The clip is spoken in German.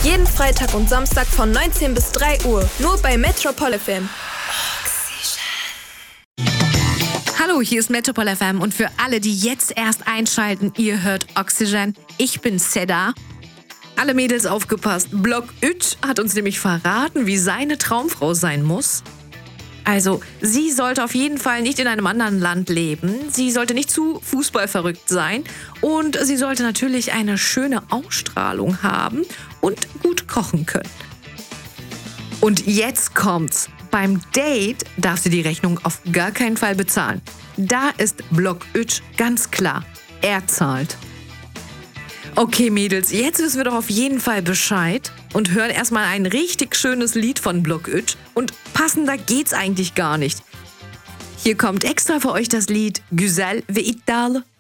Jeden Freitag und Samstag von 19 bis 3 Uhr. Nur bei Metropol FM. Hallo, hier ist Metropol FM und für alle, die jetzt erst einschalten, ihr hört Oxygen. Ich bin Seda. Alle Mädels aufgepasst. Block Ütsch hat uns nämlich verraten, wie seine Traumfrau sein muss. Also, sie sollte auf jeden Fall nicht in einem anderen Land leben. Sie sollte nicht zu fußballverrückt sein. Und sie sollte natürlich eine schöne Ausstrahlung haben und gut kochen können. Und jetzt kommt's. Beim Date darf sie die Rechnung auf gar keinen Fall bezahlen. Da ist Block Ütsch ganz klar. Er zahlt. Okay, Mädels, jetzt wissen wir doch auf jeden Fall Bescheid und hören erstmal ein richtig schönes Lied von Block Ütsch. Und passender geht's eigentlich gar nicht. Hier kommt extra für euch das Lied Güzel ve iddialı.